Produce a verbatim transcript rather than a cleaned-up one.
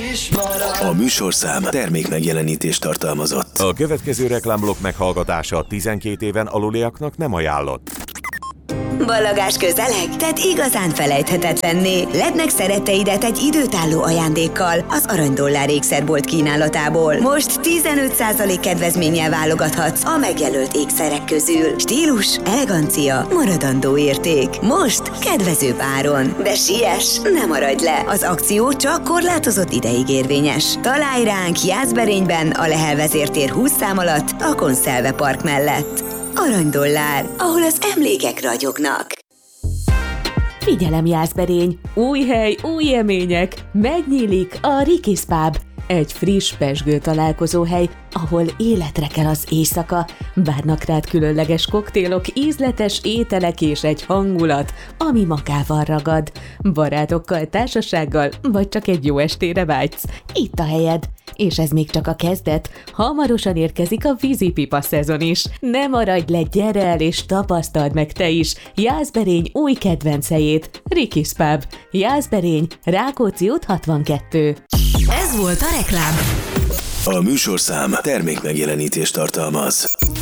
is marad. A műsorszám termék megjelenítést tartalmazott. A következő reklámblokk meghallgatása tizenkét éven aluliaknak nem ajánlott. Ballagás közeleg? Tedd igazán felejthetetlenné. Ledd meg szeretteidet egy időtálló ajándékkal az Aranydollár ékszerbolt kínálatából. Most tizenöt százalék kedvezménnyel válogathatsz a megjelölt ékszerek közül. Stílus, elegancia, maradandó érték. Most kedvezőbb áron. De siess, ne maradj le! Az akció csak korlátozott ideig érvényes. Találj ránk Jászberényben, a Lehel vezértér húsz szám alatt, a Konzelve Park mellett. Aranydollár, ahol az emlékek ragyognak. Figyelem, Jászberény! Új hely, új élmények! Megnyílik a Rikis Pub. Egy friss, pezsgő találkozóhely, ahol életre kell az éjszaka, várnak rád különleges koktélok, ízletes ételek és egy hangulat, ami magával ragad. Barátokkal, társasággal, vagy csak egy jó estére vágysz. Itt a helyed. És ez még csak a kezdet. Hamarosan érkezik a vízipipa szezon is. Ne maradj le, gyere el és tapasztald meg te is Jászberény új kedvenc helyét, Rikis Pub. Jászberény, Rákóczi út hatvankettő. Ez volt a reklám. A műsorszám termék megjelenítést tartalmaz.